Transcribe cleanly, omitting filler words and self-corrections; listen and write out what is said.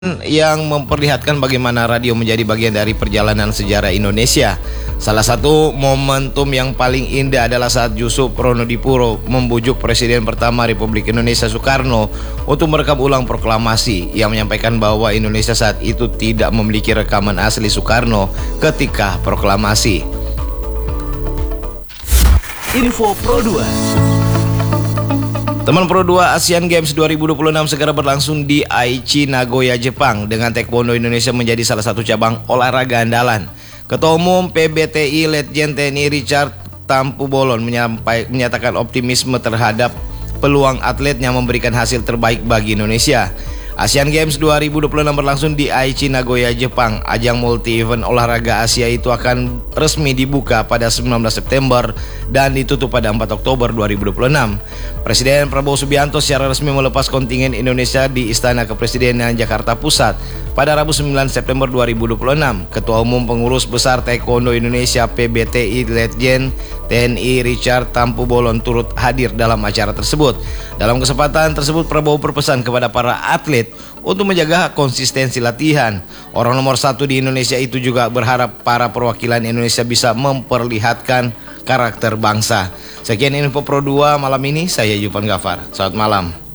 yang memperlihatkan bagaimana radio menjadi bagian dari perjalanan sejarah Indonesia. Salah satu momentum yang paling indah adalah saat Jusuf Pronodipuro membujuk Presiden pertama Republik Indonesia Soekarno untuk merekam ulang proklamasi yang menyampaikan bahwa Indonesia saat itu tidak memiliki rekaman asli Soekarno ketika proklamasi. Info Pro 2. Teman Pro 2, Asian Games 2026 segera berlangsung di Aichi, Nagoya, Jepang, dengan Taekwondo Indonesia menjadi salah satu cabang olahraga andalan. Ketua Umum PBTI Letjen TNI Richard Tampu-Bolon menyatakan optimisme terhadap peluang atletnya memberikan hasil terbaik bagi Indonesia. Asian Games 2026 berlangsung di Aichi, Nagoya, Jepang. Ajang multi-event olahraga Asia itu akan resmi dibuka pada 19 September dan ditutup pada 4 Oktober 2026. Presiden Prabowo Subianto secara resmi melepas kontingen Indonesia di Istana Kepresidenan Jakarta Pusat pada Rabu 9 September 2026. Ketua Umum Pengurus Besar Taekwondo Indonesia PBTI Letjen TNI Richard Tampu-Bolon turut hadir dalam acara tersebut. Dalam kesempatan tersebut, Prabowo berpesan kepada para atlet untuk menjaga konsistensi latihan. Orang nomor 1 di Indonesia itu juga berharap para perwakilan Indonesia bisa memperlihatkan karakter bangsa. Sekian info Pro 2 malam ini, saya Yupan Gafar. Selamat malam.